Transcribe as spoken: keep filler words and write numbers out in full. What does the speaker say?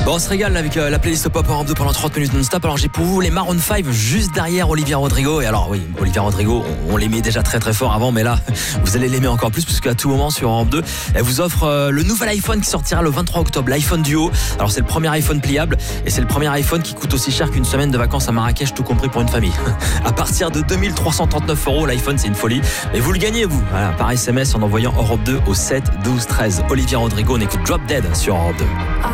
Bon, on se régale avec euh, la playlist Pop Europe deux pendant trente minutes non-stop. Alors j'ai pour vous les Maroon cinq juste derrière Olivia Rodrigo. Et alors oui, Olivia Rodrigo, on, on l'aimait déjà très très fort avant, mais là vous allez l'aimer encore plus puisqu'à tout moment sur Europe deux, elle vous offre euh, le nouvel iPhone qui sortira le vingt-trois octobre, l'iPhone Duo. Alors c'est le premier iPhone pliable et c'est le premier iPhone qui coûte aussi cher qu'une semaine de vacances à Marrakech, tout compris pour une famille. À partir de deux mille trois cent trente-neuf euros, l'iPhone c'est une folie. Et vous le gagnez vous, voilà, par S M S en envoyant Europe deux au sept douze treize. Olivia Rodrigo, on écoute Drop Dead sur Europe deux.